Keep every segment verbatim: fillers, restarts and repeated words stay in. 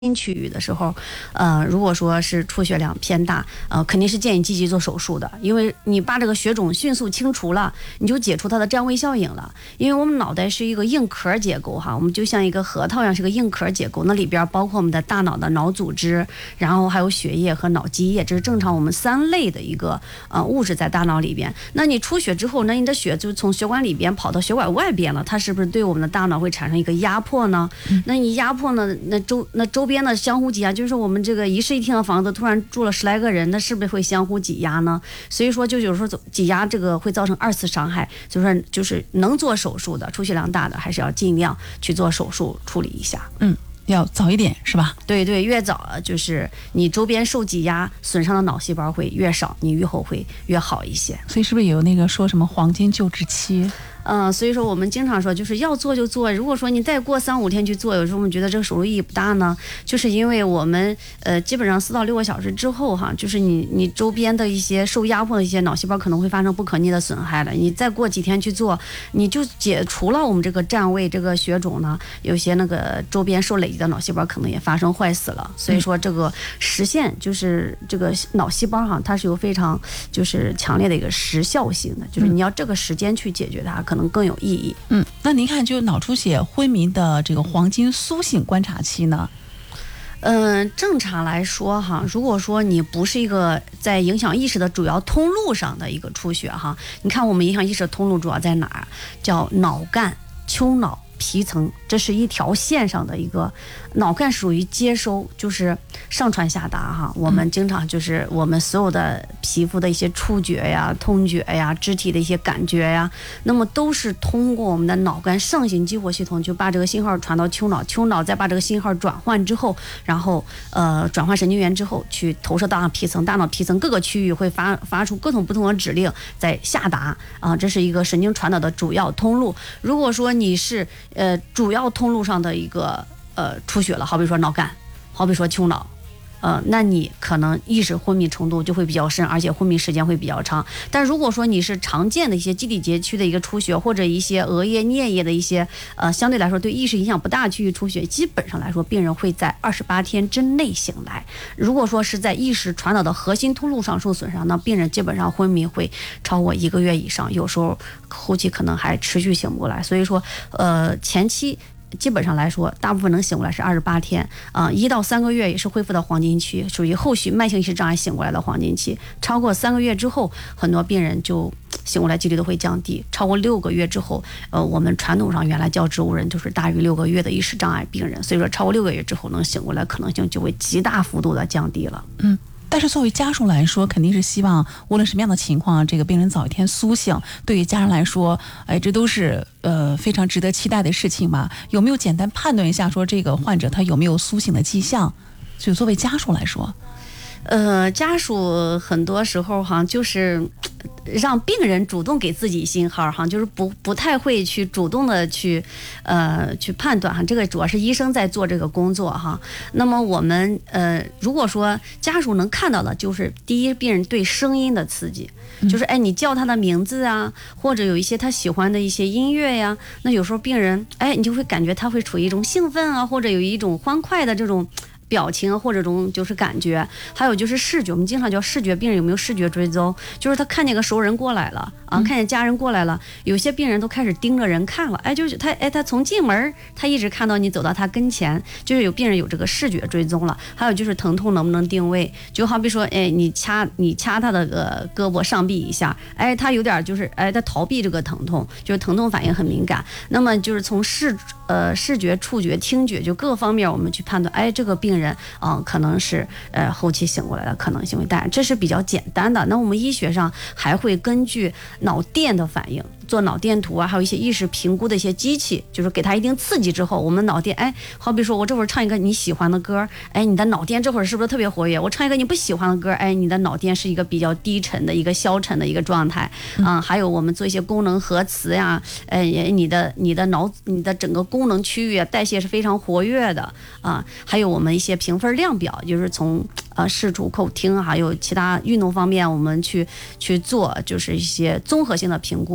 区域的时候，呃，如果说是出血量偏大，呃，肯定是建议积极做手术的，因为你把这个血肿迅速清除了，你就解除它的占位效应了。因为我们脑袋是一个硬壳结构哈，我们就像一个核桃一样，是个硬壳结构，那里边包括我们的大脑的脑组织，然后还有血液和脑积液，这是正常我们三类的一个呃物质在大脑里边。那你出血之后，那你的血就从血管里边跑到血管外边了，它是不是对我们的大脑会产生一个压迫呢？那你压迫呢，那周那周边的相互挤压，就是我们这个一室一厅的房子突然住了十来个人，那是不是会相互挤压呢？所以说就有时候挤压这个会造成二次伤害，就是就是能做手术的出血量大的还是要尽量去做手术处理一下。 嗯，要早一点是吧？ 对对，越早就是你周边受挤压损伤的脑细胞会越少，你愈后会越好一些。 所以是不是有那个说什么黄金救治期？ 嗯、呃，所以说我们经常说，就是要做就做。如果说你再过三五天去做，有时候我们觉得这个手术意义不大呢，就是因为我们呃基本上四到六个小时之后哈，就是你你周边的一些受压迫的一些脑细胞可能会发生不可逆的损害了。你再过几天去做，你就解除了我们这个占位这个血肿呢，有些那个周边受累积的脑细胞可能也发生坏死了。所以说这个实现就是这个脑细胞哈，它是有非常就是强烈的一个时效性的，就是你要这个时间去解决它。可能更有意义。 嗯，那您看，就脑出血昏迷的这个黄金苏醒观察期呢？ 嗯、呃，正常来说哈，如果说你不是一个在影响意识的主要通路上的一个出血哈，你看我们影响意识的通路主要在哪儿？叫脑干、丘脑、皮层，这是一条线上的一个。脑干属于接收，就是上传下达哈。我们经常就是我们所有的皮肤的一些触觉呀、痛觉呀、肢体的一些感觉呀，那么都是通过我们的脑干上行激活系统，就把这个信号传到丘脑，丘脑再把这个信号转换之后，然后呃转换神经元之后，去投射到大脑皮层，大脑皮层各个区域会发发出各种不同的指令，在下达啊、呃，这是一个神经传导的主要通路。如果说你是呃主要通路上的一个呃，出血了，好比说脑干，好比说丘脑，呃，那你可能意识昏迷程度就会比较深，而且昏迷时间会比较长。但如果说你是常见的一些基底节区的一个出血，或者一些额叶、颞叶的一些呃相对来说对意识影响不大区域出血，基本上来说，病人会在二十八天之内醒来。如果说是在意识传导的核心通路上受损伤，那病人基本上昏迷会超过一个月以上，有时候后期可能还持续醒不过来。所以说，呃，前期。基本上来说，大部分能醒过来是二十八天，啊、呃，一到三个月也是恢复到黄金期，属于后续慢性意识障碍醒过来的黄金期。超过三个月之后，很多病人就醒过来几率都会降低。超过六个月之后，呃，我们传统上原来叫植物人，就是大于六个月的意识障碍病人，所以说超过六个月之后能醒过来可能性就会极大幅度的降低了。 嗯。但是作为家属来说，肯定是希望无论什么样的情况，这个病人早一天苏醒。对于家人来说，哎，这都是呃非常值得期待的事情吧？有没有简单判断一下，说这个患者他有没有苏醒的迹象？就作为家属来说， 呃，家属很多时候哈，就是让病人主动给自己信号哈，就是不不太会去主动的去呃去判断哈，这个主要是医生在做这个工作哈。那么我们呃如果说家属能看到的，就是第一，病人对声音的刺激，就是哎你叫他的名字啊，或者有一些他喜欢的一些音乐呀，那有时候病人哎你就会感觉他会处于一种兴奋啊，或者有一种欢快的这种表情或者这种就是感觉。还有就是视觉，我们经常叫视觉病人有没有视觉追踪，就是他看见个熟人过来了啊，看见家人过来了，有些病人都开始盯着人看了，哎，就是他哎他从进门他一直看到你走到他跟前，就是有病人有这个视觉追踪了。还有就是疼痛能不能定位，就好比说哎你掐你掐他的个胳膊上臂一下，哎他有点就是哎他逃避这个疼痛，就是疼痛反应很敏感。那么就是从视呃视觉、触觉、听觉就各方面我们去判断，哎这个病人啊、呃、可能是呃后期醒过来的可能性会大，这是比较简单的。那我们医学上还会根据脑电的反应做脑电图啊，还有一些意识评估的一些机器，就是给它一定刺激之后，我们脑电哎，好比说我这会儿唱一个你喜欢的歌，哎，你的脑电这会儿是不是特别活跃？我唱一个你不喜欢的歌，哎，你的脑电是一个比较低沉的一个消沉的一个状态啊、嗯。还有我们做一些功能核磁呀，哎，你的你的脑你的整个功能区域啊代谢是非常活跃的啊。还有我们一些评分量表，就是从呃视触口听还有其他运动方面，我们去去做就是一些综合性的评估，是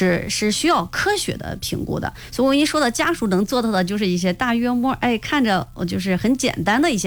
是是需要科学的评估的。所以我跟你说的，家属能做到的就是一些大约摸，哎，看着就是很简单的一些